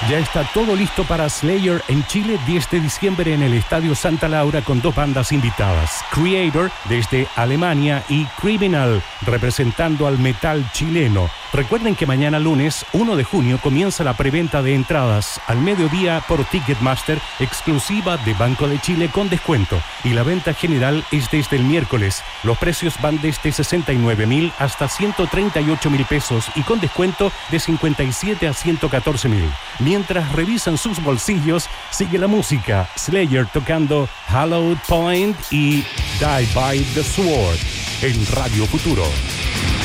Ya está todo listo para Slayer en Chile 10 de diciembre en el Estadio Santa Laura con 2 bandas invitadas. Creator desde Alemania y Criminal representando al metal chileno. Recuerden que mañana lunes 1 de junio comienza la preventa de entradas al mediodía por Ticketmaster, exclusiva de Banco de Chile con descuento. Y la venta general es desde el miércoles. Los precios van desde 69.000 hasta 138.000 pesos y con descuento de 57 a 114.000. Mientras revisan sus bolsillos, sigue la música. Slayer tocando Hallowed Point y Die by the Sword en Radio Futuro.